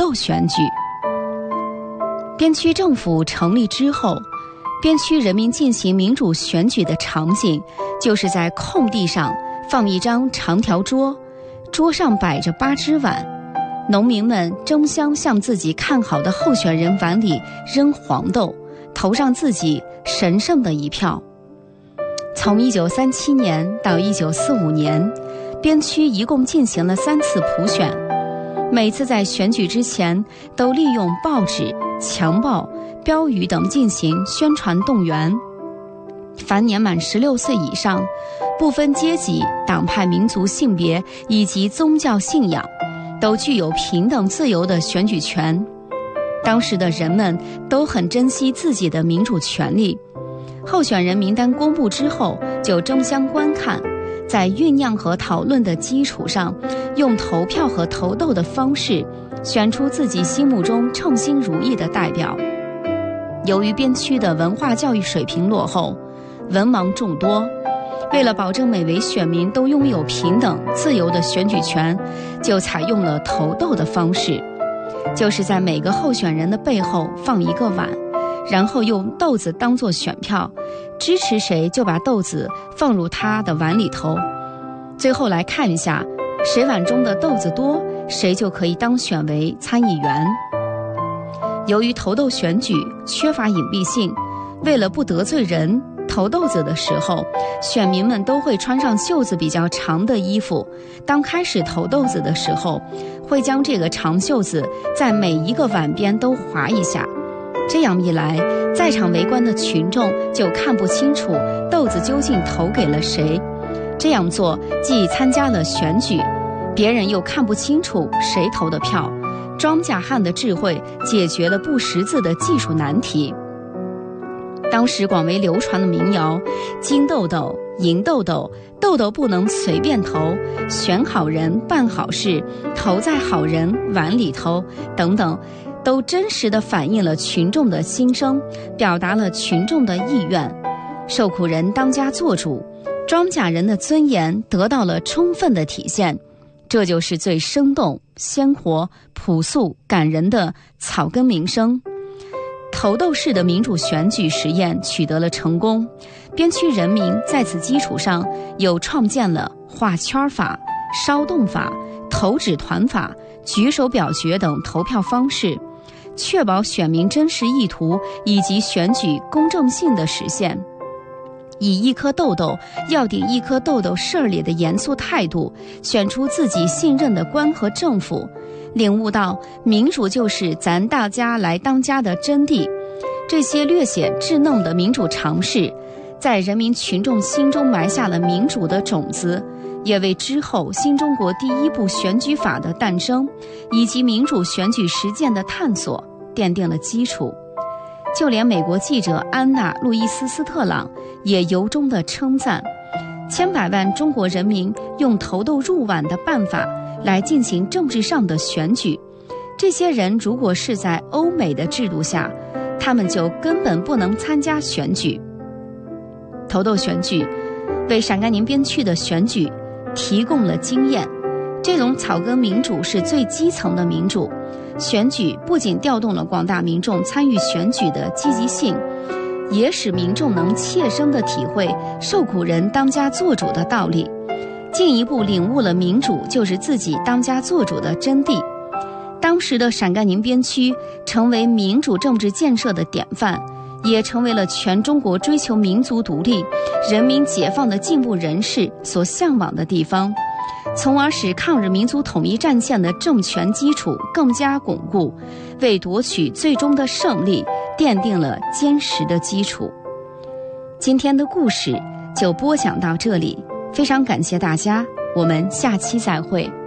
豆选举。边区政府成立之后，边区人民进行民主选举的场景，就是在空地上放一张长条桌，桌上摆着8只碗，农民们争相向自己看好的候选人碗里扔黄豆，投上自己神圣的一票。从1937年到1945年，边区一共进行了3次普选，每次在选举之前都利用报纸、墙报、标语等进行宣传动员。凡年满16岁以上，不分阶级、党派、民族、性别以及宗教信仰，都具有平等自由的选举权。当时的人们都很珍惜自己的民主权利。候选人名单公布之后，就争相观看，在酝酿和讨论的基础上，用投票和投豆的方式选出自己心目中称心如意的代表。由于边区的文化教育水平落后，文盲众多，为了保证每位选民都拥有平等自由的选举权，就采用了投豆的方式，就是在每个候选人的背后放一个碗，然后用豆子当作选票，支持谁就把豆子放入他的碗里头。最后来看一下，谁碗中的豆子多，谁就可以当选为参议员。由于投豆选举缺乏隐蔽性，为了不得罪人，投豆子的时候，选民们都会穿上袖子比较长的衣服。当开始投豆子的时候，会将这个长袖子在每一个碗边都划一下。这样一来，在场围观的群众就看不清楚豆子究竟投给了谁。这样做既参加了选举，别人又看不清楚谁投的票。庄稼汉的智慧解决了不识字的技术难题。当时广为流传的民谣金豆豆、银豆豆，豆豆不能随便投，选好人办好事，投在好人碗里头等等，都真实地反映了群众的心声，表达了群众的意愿。受苦人当家作主，庄稼人的尊严得到了充分的体现。这就是最生动、鲜活、朴素、感人的草根民生。投豆式的民主选举实验取得了成功，边区人民在此基础上又创建了画圈法、烧动法、投纸团法、举手表决等投票方式，确保选民真实意图以及选举公正性的实现。以一颗豆豆要顶一颗豆豆事儿里的严肃态度，选出自己信任的官和政府，领悟到民主就是咱大家来当家的真谛。这些略显稚嫩的民主常识，在人民群众心中埋下了民主的种子，也为之后新中国第一部选举法的诞生以及民主选举实践的探索奠定了基础。就连美国记者安娜·路易斯·斯特朗也由衷地称赞，千百万中国人民用投豆入碗的办法来进行政治上的选举。这些人如果是在欧美的制度下，他们就根本不能参加选举。投豆选举为陕甘宁边区的选举提供了经验。这种草根民主是最基层的民主，选举不仅调动了广大民众参与选举的积极性，也使民众能切身地体会受苦人当家作主的道理，进一步领悟了民主就是自己当家作主的真谛。当时的陕甘宁边区成为民主政治建设的典范，也成为了全中国追求民族独立、人民解放的进步人士所向往的地方，从而使抗日民族统一战线的政权基础更加巩固，为夺取最终的胜利奠定了坚实的基础。今天的故事就播讲到这里，非常感谢大家，我们下期再会。